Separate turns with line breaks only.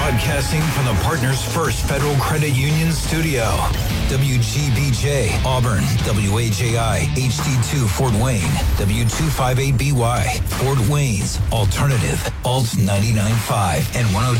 Broadcasting from the Partners First Federal Credit Union studio. WGBJ, Auburn, WAJI, HD2, Fort Wayne, W258BY, Fort Wayne's Alternative, Alt 99.5, and 102.